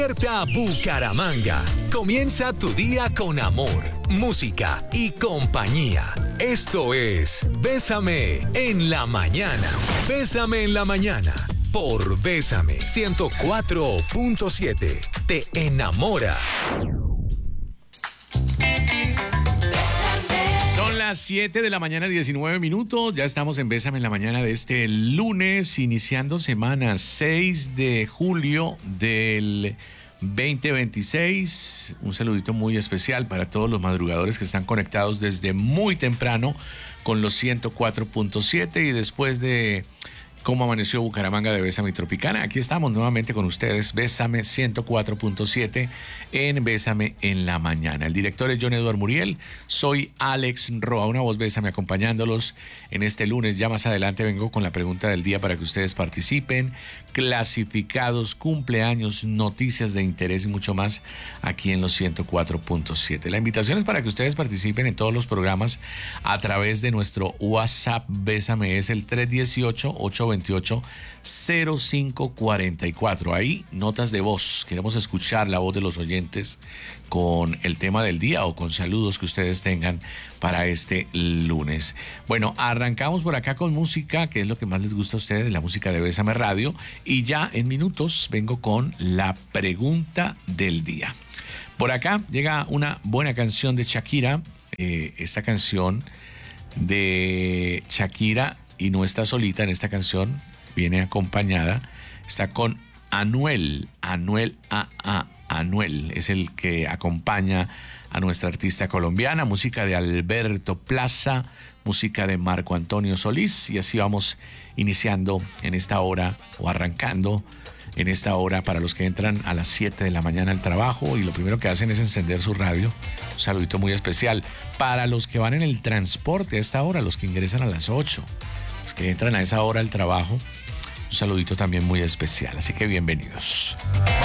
Despierta Bucaramanga. Comienza tu día con amor, música y compañía. Esto es Bésame en la mañana. Bésame en la mañana por Bésame 104.7. Te enamora. Son las 7 de la mañana, 19 minutos. Ya estamos en Bésame en la mañana de este lunes, iniciando semana 6 de julio del 2026. Un saludito muy especial para todos los madrugadores que están conectados desde muy temprano con los 104.7 y después de cómo amaneció Bucaramanga de Bésame Tropicana. Aquí estamos nuevamente con ustedes, Bésame 104.7 en Bésame en la mañana. El director es John Eduardo Muriel, soy Alex Roa, una voz Bésame acompañándolos en este lunes. Ya más adelante vengo con la pregunta del día para que ustedes participen, clasificados, cumpleaños, noticias de interés y mucho más aquí en los 104.7. La invitación es para que ustedes participen en todos los programas a través de nuestro WhatsApp Bésame, es el 318-828-0544. Ahí notas de voz, queremos escuchar la voz de los oyentes con el tema del día o con saludos que ustedes tengan para este lunes. Bueno, arrancamos por acá con música, que es lo que más les gusta a ustedes, la música de Bésame Radio, y ya en minutos vengo con la pregunta del día. Por acá llega una buena canción de Shakira, esta canción de Shakira, y no está solita en esta canción, viene acompañada, está con Anuel es el que acompaña a nuestra artista colombiana, música de Alberto Plaza, música de Marco Antonio Solís, y así vamos iniciando en esta hora, o arrancando en esta hora para los que entran a las 7 de la mañana al trabajo y lo primero que hacen es encender su radio. Un saludito muy especial para los que van en el transporte a esta hora, los que ingresan a las 8, los que entran a esa hora al trabajo. Un saludito también muy especial, así que bienvenidos.